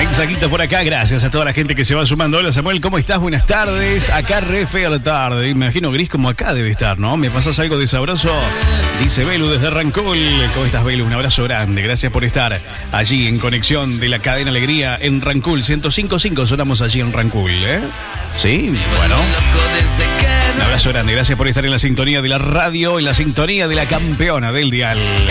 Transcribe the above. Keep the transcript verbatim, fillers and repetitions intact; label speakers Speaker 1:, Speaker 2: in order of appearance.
Speaker 1: mensajitos por acá. Gracias a toda la gente que se va sumando. Hola Samuel, ¿cómo estás? Buenas tardes. Acá re fea la tarde. Me imagino gris como acá debe estar, ¿no? ¿Me pasas algo de sabroso? Dice Belu desde Rancul. ¿Cómo estás, Belu? Un abrazo grande. Gracias por estar allí en conexión de la cadena Alegría en Rancul. ciento cinco punto cinco sonamos allí en Rancul, ¿eh? Sí, bueno. Un abrazo grande. Gracias por estar en la sintonía de la radio, en la sintonía de la campeona del dial.